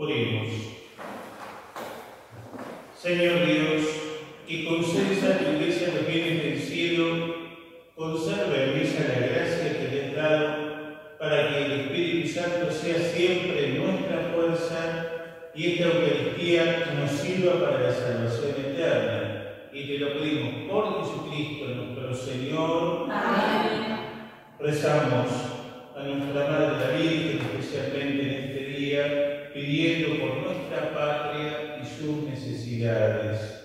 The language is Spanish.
Oremos. Señor Dios, que concedes a tu Iglesia los bienes del cielo, conserva en ella la gracia que le has dado, para que el Espíritu Santo sea siempre nuestra fuerza y esta Eucaristía nos sirva para la salvación eterna. Y te lo pedimos por Jesucristo nuestro Señor. Amén. Rezamos a nuestra Madre la Virgen, especialmente en este día, pidiendo por nuestra patria y sus necesidades.